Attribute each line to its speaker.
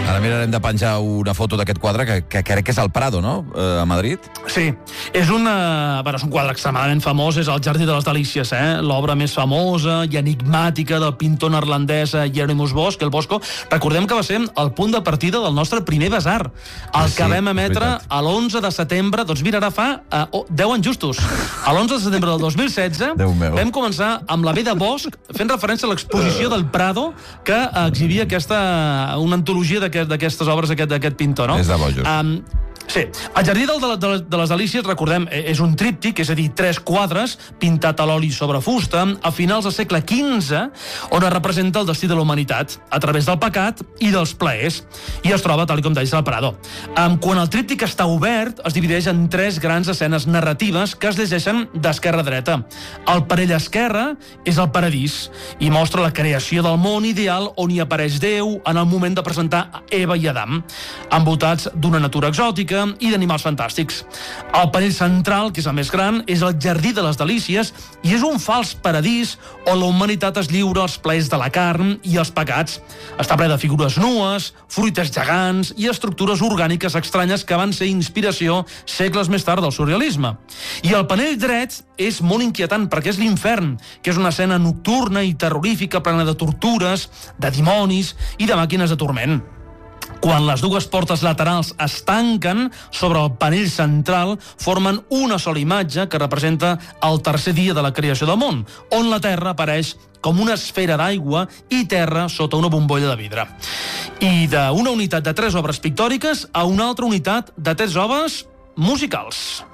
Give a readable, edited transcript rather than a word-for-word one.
Speaker 1: Ara mirarem de penjar una foto d'aquest quadre que crec que és al Prado, no? A Madrid.
Speaker 2: Sí, és un quadre extremadament famós, és el Jardí de les Delícies, l'obra més famosa i enigmàtica del pintor neerlandès Jeronimus Bosch, el Bosco. Recordem que va ser el punt de partida del nostre primer basar, el que vam emetre a l'11 de setembre, doncs mira, ara fa 10 anys justos. A l'11 de setembre del 2016 vam començar amb la V de Bosch, fent referència a l'exposició del Prado, que exhibia una antologia d'aquestes obres d'aquest pintor, no?
Speaker 1: És de bojos.
Speaker 2: Sí, el Jardí de les Delícies, recordem, és un tríptic, és a dir, 3 quadres pintat a l'oli sobre fusta, a finals del segle XV, on es representa el destí de la humanitat, a través del pecat i dels plaers, i es troba, tal com deies, al Prado. Quan el tríptic està obert, es divideix en 3 grans escenes narratives que es llegeixen d'esquerra a dreta. El parell esquerre és el paradís, i mostra la creació del món ideal on hi apareix Déu en el moment de presentar Eva i Adam, envoltats d'una natura exòtica i d'animals fantàstics. El panell central, que és el més gran, és el Jardí de les Delícies i és un fals paradís on la humanitat es lliura als plaers de la carn i els pecats. Està ple de figures nues, fruites gegants i estructures orgàniques estranyes que van ser inspiració segles més tard del surrealisme. I el panell dret és molt inquietant perquè és l'infern, que és una escena nocturna i terrorífica plena de tortures, de dimonis i de màquines de turment. Quan les dues portes laterals es tanquen, sobre el panell central formen una sola imatge que representa el tercer dia de la creació del món, on la Terra apareix com una esfera d'aigua i terra sota una bombolla de vidre. I d'una unitat de 3 obres pictòriques a una altra unitat de 3 obres musicals.